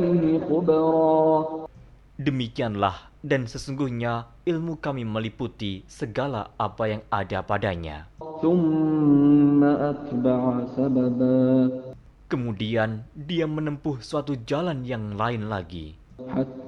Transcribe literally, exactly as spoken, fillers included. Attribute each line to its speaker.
Speaker 1: Demikianlah, dan sesungguhnya ilmu kami meliputi segala apa yang ada padanya. Kemudian dia menempuh suatu jalan yang lain lagi,